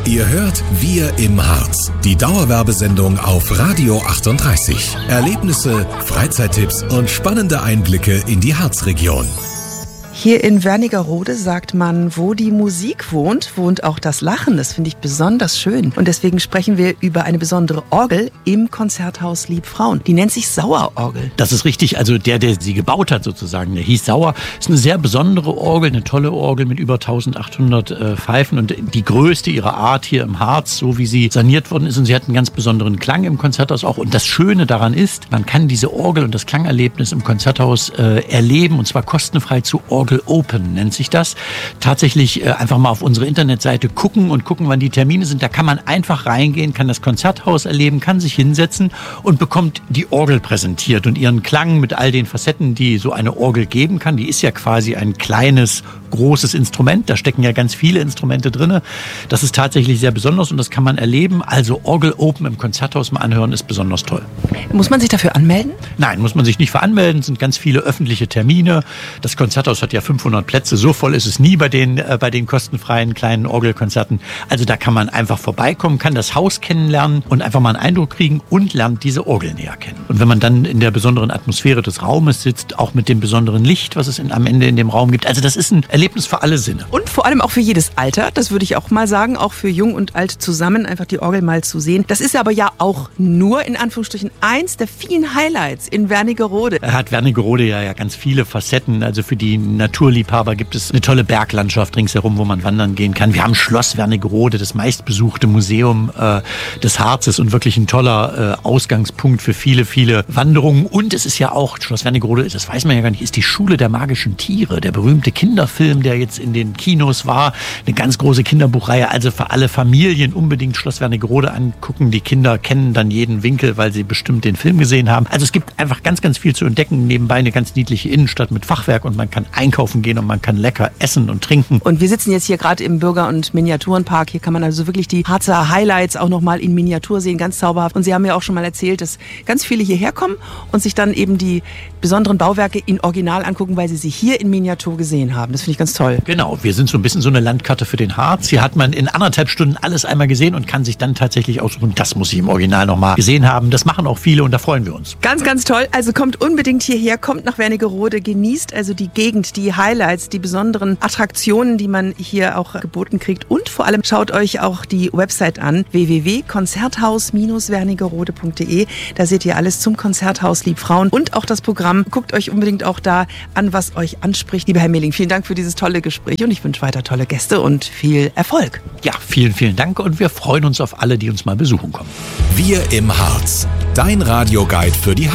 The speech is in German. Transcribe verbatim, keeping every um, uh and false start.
Ihr hört Wir im Harz, die Dauerwerbesendung auf Radio achtunddreißig. Erlebnisse, Freizeittipps und spannende Einblicke in die Harzregion. Hier in Wernigerode sagt man, wo die Musik wohnt, wohnt auch das Lachen. Das finde ich besonders schön. Und deswegen sprechen wir über eine besondere Orgel im Konzerthaus Liebfrauen. Die nennt sich Sauer-Orgel. Das ist richtig. Also der, der sie gebaut hat sozusagen, der hieß Sauer. Ist eine sehr besondere Orgel, eine tolle Orgel mit über eintausendachthundert äh, Pfeifen und die größte ihrer Art hier im Harz, so wie sie saniert worden ist. Und sie hat einen ganz besonderen Klang im Konzerthaus auch. Und das Schöne daran ist, man kann diese Orgel und das Klangerlebnis im Konzerthaus äh, erleben und zwar kostenfrei zu Orgel Open nennt sich das. Tatsächlich äh, einfach mal auf unsere Internetseite gucken und gucken, wann die Termine sind. Da kann man einfach reingehen, kann das Konzerthaus erleben, kann sich hinsetzen und bekommt die Orgel präsentiert und ihren Klang mit all den Facetten, die so eine Orgel geben kann. Die ist ja quasi ein kleines, großes Instrument. Da stecken ja ganz viele Instrumente drin. Das ist tatsächlich sehr besonders und das kann man erleben. Also Orgel Open im Konzerthaus mal anhören, ist besonders toll. Muss man sich dafür anmelden? Nein, muss man sich nicht veranmelden. Es sind ganz viele öffentliche Termine. Das Konzerthaus hat ja fünfhundert Plätze. So voll ist es nie bei den, äh, bei den kostenfreien kleinen Orgelkonzerten. Also da kann man einfach vorbeikommen, kann das Haus kennenlernen und einfach mal einen Eindruck kriegen und lernt diese Orgel näher kennen. Und wenn man dann in der besonderen Atmosphäre des Raumes sitzt, auch mit dem besonderen Licht, was es in, am Ende in dem Raum gibt. Also das ist ein Erlebnis für alle Sinne. Und vor allem auch für jedes Alter. Das würde ich auch mal sagen. Auch für Jung und Alt zusammen, einfach die Orgel mal zu sehen. Das ist aber ja auch nur in Anführungsstrichen eins der vielen Highlights in Wernigerode. Er hat Wernigerode ja, ja ganz viele Facetten. Also für die Naturliebhaber gibt es eine tolle Berglandschaft ringsherum, wo man wandern gehen kann. Wir haben Schloss Wernigerode, das meistbesuchte Museum äh, des Harzes und wirklich ein toller äh, Ausgangspunkt für viele, viele Wanderungen. Und es ist ja auch, Schloss Wernigerode, das weiß man ja gar nicht, ist die Schule der magischen Tiere. Der berühmte Kinderfilm, der jetzt in den Kinos war. Eine ganz große Kinderbuchreihe. Also für alle Familien unbedingt Schloss Wernigerode angucken. Die Kinder kennen dann jeden Winkel, weil sie bestimmt den Film gesehen haben. Also es gibt einfach ganz, ganz viel zu entdecken. Nebenbei eine ganz niedliche Innenstadt mit Fachwerk und man kann einkaufen gehen und man kann lecker essen und trinken. Und wir sitzen jetzt hier gerade im Bürger- und Miniaturenpark. Hier kann man also wirklich die Harzer Highlights auch nochmal in Miniatur sehen, ganz zauberhaft. Und Sie haben ja auch schon mal erzählt, dass ganz viele hierher kommen und sich dann eben die besonderen Bauwerke in Original angucken, weil sie sie hier in Miniatur gesehen haben. Das finde ich ganz toll. Genau, wir sind so ein bisschen so eine Landkarte für den Harz. Hier hat man in anderthalb Stunden alles einmal gesehen und kann sich dann tatsächlich aussuchen, das muss ich im Original nochmal gesehen haben. Das machen auch viele und da freuen wir uns. Ganz, ganz toll. Also kommt unbedingt hierher, kommt nach Wernigerode, genießt also die Gegend, die Highlights, die besonderen Attraktionen, die man hier auch geboten kriegt und vor allem schaut euch auch die Website an, w w w punkt konzerthaus Bindestrich wernigerode punkt de. Da seht ihr alles zum Konzerthaus Liebfrauen und auch das Programm. Guckt euch unbedingt auch da an, was euch anspricht. Lieber Herr Mehling, vielen Dank für dieses tolle Gespräch und ich wünsche weiter tolle Gäste und viel Erfolg. Ja, vielen, vielen Dank und wir freuen uns auf alle, die uns mal besuchen kommen. Wir im Harz, dein Radioguide für die